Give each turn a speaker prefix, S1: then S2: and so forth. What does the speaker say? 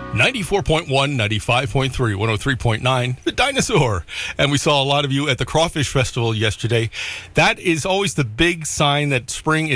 S1: 94.1, 95.3, 103.9, The Dinosaur. And we saw a lot of you at the Crawfish Festival yesterday. That is always the big sign that spring is